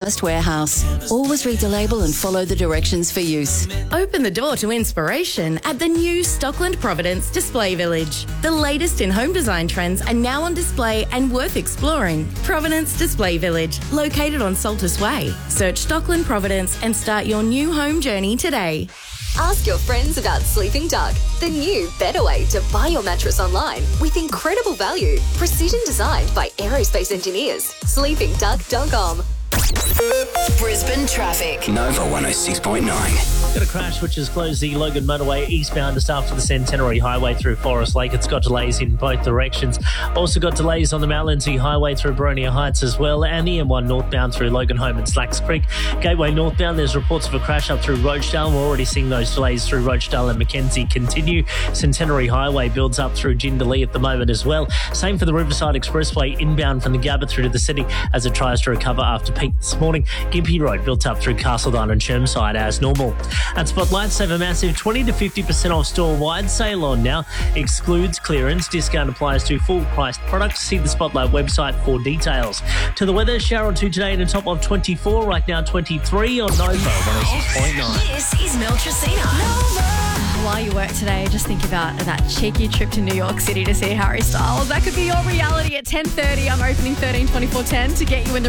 First Warehouse. Always read the label and follow the directions for use. Open the door to inspiration at the new Stockland Providence Display Village. The latest in home design trends are now on display and worth exploring. Providence Display Village, located on Saltus Way. Search Stockland Providence and start your new home journey today. Ask your friends about Sleeping Duck, the new, better way to buy your mattress online with incredible value. Precision designed by aerospace engineers. SleepingDuck.com. Brisbane traffic. Nova 106.9. Got a crash which has closed the Logan Motorway eastbound just after the Centenary Highway through Forest Lake. It's got delays in both directions. Also got delays on the Mount Lindesay Highway through Boronia Heights as well, and the M1 northbound through Logan Home and Slacks Creek. Gateway northbound, there's reports of a crash up through Rochedale. We're already seeing those delays through Rochedale and Mackenzie continue. Centenary Highway builds up through Jindalee at the moment as well. Same for the Riverside Expressway inbound from the Gabba through to the city as it tries to recover after peak this morning. Gympie Road built up through Castledine and Chermside as normal. At Spotlight, save a massive 20 to 50% off store-wide sale on now. Excludes clearance. Discount applies to full-priced products. See the Spotlight website for details. To the weather, shower or two today in a top of 24. Right now, 23 on Nova 106.9. This is Mel Tracina. While you work today, just think about that cheeky trip to New York City to see Harry Styles. That could be your reality at 10:30. I'm opening 13 24 10 to get you in the